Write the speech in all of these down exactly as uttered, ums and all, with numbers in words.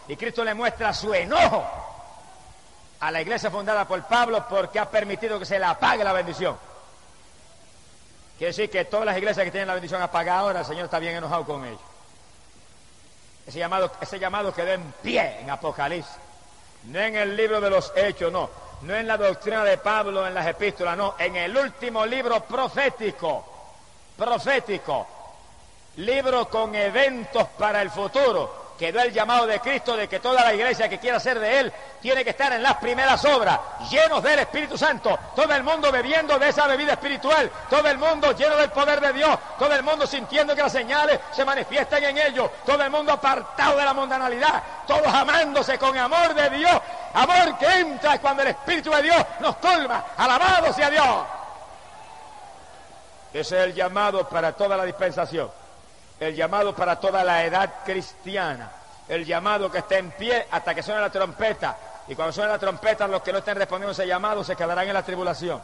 Y Cristo le muestra su enojo a la iglesia fundada por Pablo porque ha permitido que se le apague la bendición. Quiere decir que todas las iglesias que tienen la bendición apagada ahora, el Señor está bien enojado con ellos. Ese llamado, ese llamado quedó en pie en Apocalipsis. No en el libro de los Hechos, no. No en la doctrina de Pablo, en las epístolas, no. En el último libro profético. Profético. Libro con eventos para el futuro. Quedó el llamado de Cristo de que toda la iglesia que quiera ser de Él tiene que estar en las primeras obras, llenos del Espíritu Santo, todo el mundo bebiendo de esa bebida espiritual, todo el mundo lleno del poder de Dios, todo el mundo sintiendo que las señales se manifiestan en ellos, todo el mundo apartado de la mundanalidad, todos amándose con amor de Dios, amor que entra cuando el Espíritu de Dios nos colma. ¡Alabado sea Dios! Ese es el llamado para toda la dispensación. El llamado para toda la edad cristiana, el llamado que esté en pie hasta que suene la trompeta, y cuando suene la trompeta los que no estén respondiendo a ese llamado se quedarán en la tribulación.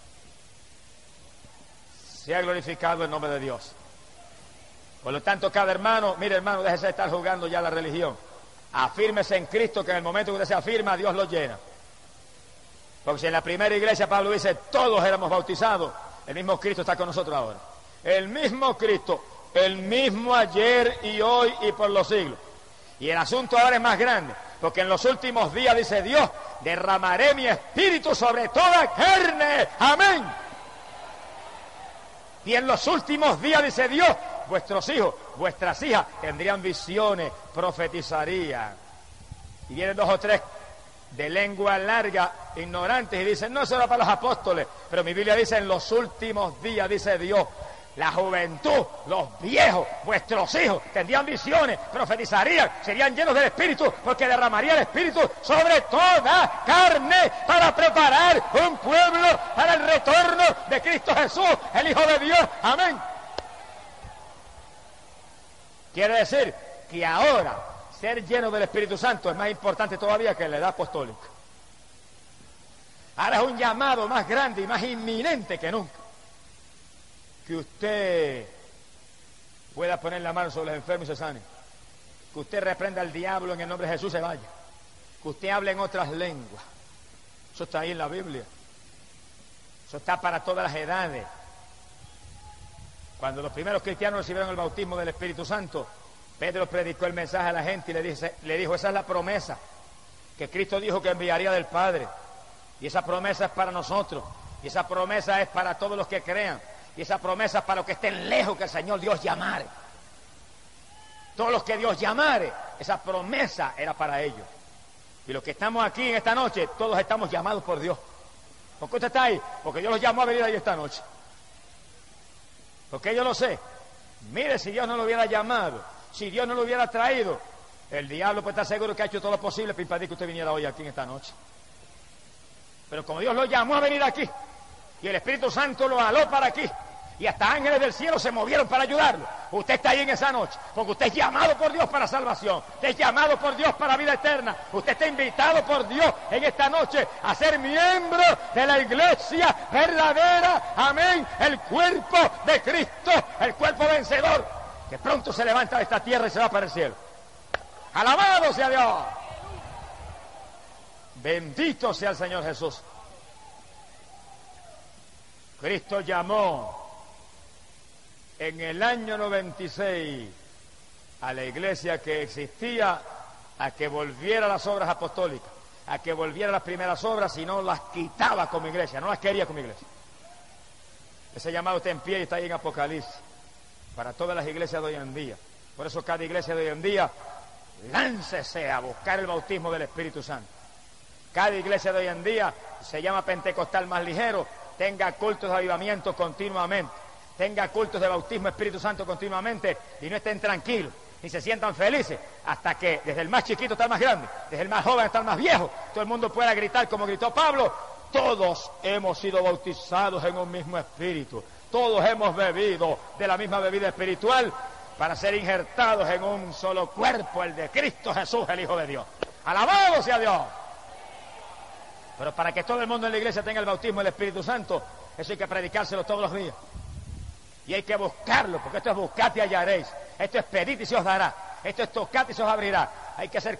Sea glorificado el nombre de Dios. Por lo tanto, cada hermano, mire hermano, déjese de estar jugando ya la religión, afírmese en Cristo, que en el momento que usted se afirma, Dios lo llena. Porque si en la primera iglesia Pablo dice todos éramos bautizados, el mismo Cristo está con nosotros ahora, el mismo Cristo, el mismo ayer y hoy y por los siglos. Y el asunto ahora es más grande, porque en los últimos días, dice Dios, derramaré mi espíritu sobre toda carne. Amén. Y en los últimos días, dice Dios, vuestros hijos, vuestras hijas tendrían visiones, profetizarían. Y vienen dos o tres de lengua larga, ignorantes, y dicen, no, eso era para los apóstoles. Pero mi Biblia dice, en los últimos días, dice Dios, la juventud, los viejos, vuestros hijos, tendrían visiones, profetizarían, serían llenos del Espíritu, porque derramaría el Espíritu sobre toda carne para preparar un pueblo para el retorno de Cristo Jesús, el Hijo de Dios. Amén. Quiere decir que ahora ser lleno del Espíritu Santo es más importante todavía que la edad apostólica. Ahora es un llamado más grande y más inminente que nunca. Que usted pueda poner la mano sobre los enfermos y se sane. Que usted reprenda al diablo en el nombre de Jesús, se vaya. Que usted hable en otras lenguas. Eso está ahí en la Biblia. Eso está para todas las edades. Cuando los primeros cristianos recibieron el bautismo del Espíritu Santo, Pedro predicó el mensaje a la gente y le, dice, le dijo, esa es la promesa que Cristo dijo que enviaría del Padre. Y esa promesa es para nosotros. Y esa promesa es para todos los que crean. Y esa promesa es para los que estén lejos, que el Señor Dios llamare. Todos los que Dios llamare, esa promesa era para ellos. Y los que estamos aquí en esta noche, todos estamos llamados por Dios. ¿Por qué usted está ahí? Porque Dios los llamó a venir ahí esta noche. Porque yo lo sé. Mire, si Dios no lo hubiera llamado, si Dios no lo hubiera traído, el diablo puede estar seguro que ha hecho todo lo posible para impedir que usted viniera hoy aquí en esta noche. Pero como Dios lo llamó a venir aquí, y el Espíritu Santo lo jaló para aquí, y hasta ángeles del cielo se movieron para ayudarlo, usted está ahí en esa noche, porque usted es llamado por Dios para salvación, usted es llamado por Dios para vida eterna, usted está invitado por Dios en esta noche a ser miembro de la iglesia verdadera, amén, el cuerpo de Cristo, el cuerpo vencedor, que pronto se levanta de esta tierra y se va para el cielo. ¡Alabado sea Dios! Bendito sea el Señor Jesús. Cristo llamó en el año noventa y seis a la iglesia que existía a que volviera a las obras apostólicas, a que volviera a las primeras obras, y no las quitaba como iglesia, no las quería como iglesia. Ese llamado está en pie y está ahí en Apocalipsis para todas las iglesias de hoy en día. Por eso cada iglesia de hoy en día, láncese a buscar el bautismo del Espíritu Santo. Cada iglesia de hoy en día se llama pentecostal más ligero, tenga cultos de avivamiento continuamente, tenga cultos de bautismo Espíritu Santo continuamente, y no estén tranquilos, ni se sientan felices, hasta que desde el más chiquito hasta el más grande, desde el más joven hasta el más viejo, todo el mundo pueda gritar como gritó Pablo, todos hemos sido bautizados en un mismo espíritu, todos hemos bebido de la misma bebida espiritual, para ser injertados en un solo cuerpo, el de Cristo Jesús, el Hijo de Dios. ¡Alabado sea Dios! Pero para que todo el mundo en la iglesia tenga el bautismo del Espíritu Santo, eso hay que predicárselo todos los días. Y hay que buscarlo, porque esto es buscad y hallaréis. Esto es pedid y se os dará. Esto es tocad y se os abrirá. Hay que ser